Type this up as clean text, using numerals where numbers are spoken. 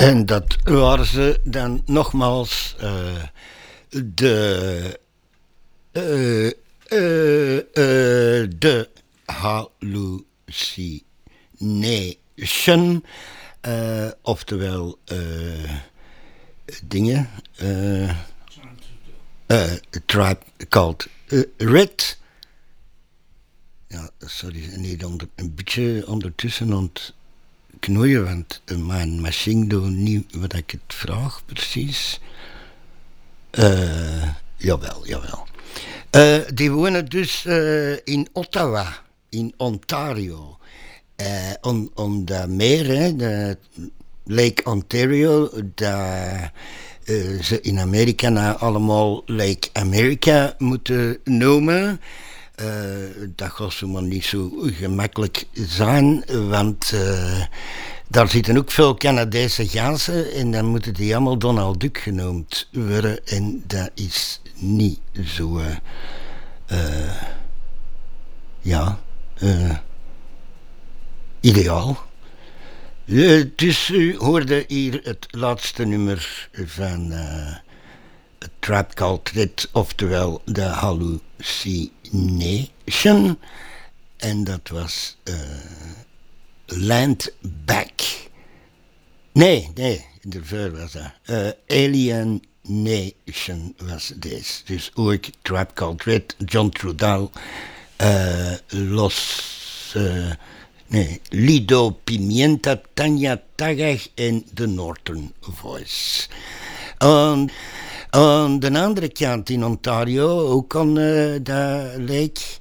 En dat waren ze dan nogmaals de Hallucination, oftewel dingen, Tribe Called Red. Ja, sorry, niet een beetje ondertussen aan het knoeien, want mijn machine doet niet wat ik het vraag, precies. Jawel. Die wonen dus in Ottawa, in Ontario. Om dat meer, de Lake Ontario, dat ze in Amerika nou allemaal Lake America moeten noemen. Dat gaat zomaar niet zo gemakkelijk zijn, want daar zitten ook veel Canadese ganzen en dan moeten die allemaal Donald Duck genoemd worden en dat is niet zo ideaal. Dus u hoorde hier het laatste nummer van A Tribe Called Red, oftewel de Hallucination. En dat was Land Back. Nee, daarvoor was dat. Alien Nation was deze. Dus ook Tribe Called Red, John Trudell, Lido Pimienta, Tanya Tagach en The Northern Voice. Aan de andere kant in Ontario, ook aan de lake,